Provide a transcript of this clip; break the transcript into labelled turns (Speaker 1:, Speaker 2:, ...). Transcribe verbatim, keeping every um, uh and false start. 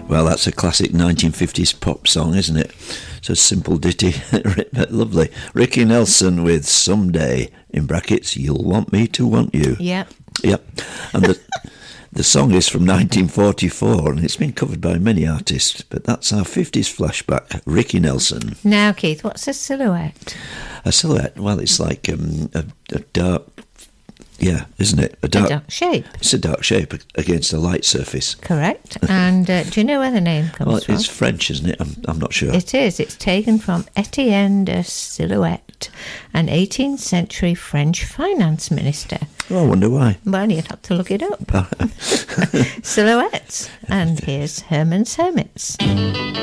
Speaker 1: Well, that's a classic nineteen fifties pop song, isn't it? It's a simple ditty, but lovely. Ricky Nelson with Someday, in brackets, You'll Want Me to Want You.
Speaker 2: Yep.
Speaker 1: Yep. And the the song is from nineteen forty-four, and it's been covered by many artists, but that's our fifties flashback, Ricky Nelson.
Speaker 2: Now, Keith, what's a silhouette?
Speaker 1: A silhouette, well, it's like um, a, a dark... Yeah, isn't it? A dark,
Speaker 2: a dark shape.
Speaker 1: It's a dark shape against a light surface.
Speaker 2: Correct. And uh, do you know where the name comes
Speaker 1: well,
Speaker 2: from?
Speaker 1: It's French, isn't it? I'm, I'm not sure.
Speaker 2: It is. It's taken from Etienne de Silhouette, an eighteenth century French finance minister.
Speaker 1: Oh, I wonder why.
Speaker 2: Well, you'd have to look it up. Silhouettes. And here's Herman's Hermits.